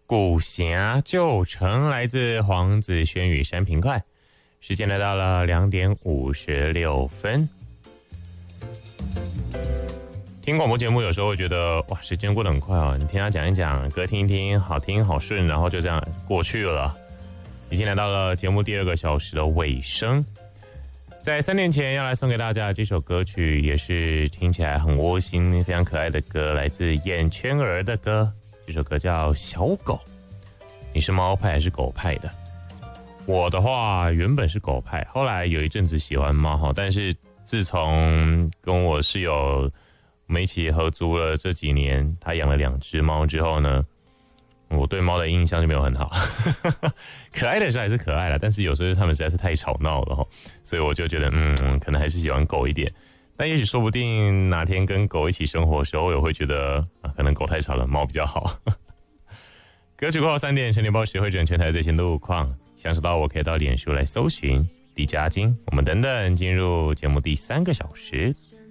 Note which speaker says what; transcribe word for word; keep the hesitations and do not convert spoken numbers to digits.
Speaker 1: 古峡旧城，来自黄子轩与山平快。时间来到了两点五十六分。听广播节目有时候会觉得哇，时间过得很快哦。你听他讲一讲，歌听一听，好听好顺，然后就这样过去了。已经来到了节目第二个小时的尾声。在三年前要来送给大家这首歌曲，也是听起来很窝心、非常可爱的歌，来自眼圈儿的歌。这首歌叫《小狗》。你是猫派还是狗派的？我的话原本是狗派，后来有一阵子喜欢猫，但是自从跟我室友我们一起合租了这几年，他养了两只猫之后呢，我对猫的印象就没有很好。可爱的时候还是可爱啦，但是有时候他们实在是太吵闹了，所以我就觉得嗯，可能还是喜欢狗一点。但也许说不定哪天跟狗一起生活的时候，我也会觉得、啊、可能狗太吵了，猫比较好。歌曲过后三点，全联播协会整全台最新路况，想知道我可以到脸书来搜寻 D J 阿金。我们等等进入节目第三个小时。